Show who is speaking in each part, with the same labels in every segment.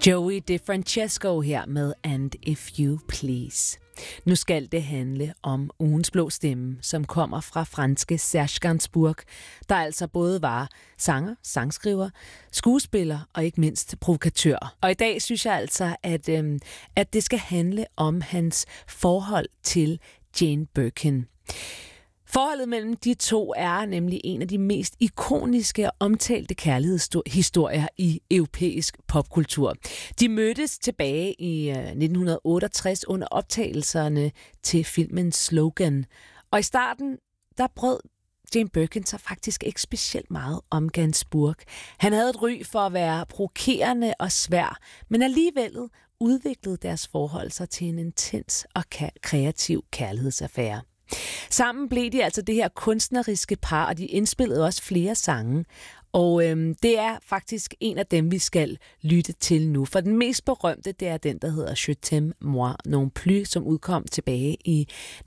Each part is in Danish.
Speaker 1: Joey DeFrancesco her med And If You Please. Nu skal det handle om ugens blå stemme, som kommer fra franske Serge Gainsbourg, der altså både var sanger, sangskriver, skuespiller og ikke mindst provokatør. Og i dag synes jeg altså, at det skal handle om hans forhold til Jane Birkin. Forholdet mellem de to er nemlig en af de mest ikoniske og omtalte kærlighedshistorier i europæisk popkultur. De mødtes tilbage i 1968 under optagelserne til filmen Slogan. Og i starten, der brød Jane Birkin sig faktisk ikke specielt meget om Gainsbourg. Han havde et ry for at være provokerende og svær, men alligevel udviklede deres forhold sig til en intens og kreativ kærlighedsaffære. Sammen blev de altså det her kunstneriske par, og de indspillede også flere sange. Og det er faktisk en af dem, vi skal lytte til nu. For den mest berømte, det er den, der hedder Je t'aime moi non plus, som udkom tilbage i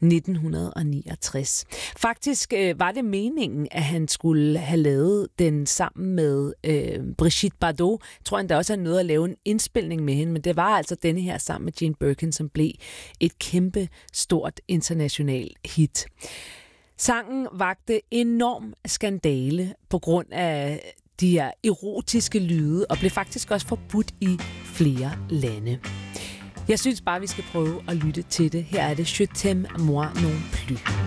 Speaker 1: 1969. Faktisk var det meningen, at han skulle have lavet den sammen med Brigitte Bardot. Jeg tror endda også, at han nåede at lave en indspilning med hende, men det var altså denne her sammen med Jane Birkin, som blev et kæmpe stort internationalt hit. Sangen vakte enorm skandale på grund af de her erotiske lyde, og blev faktisk også forbudt i flere lande. Jeg synes bare, vi skal prøve at lytte til det. Her er det Je t'aime moi non plus.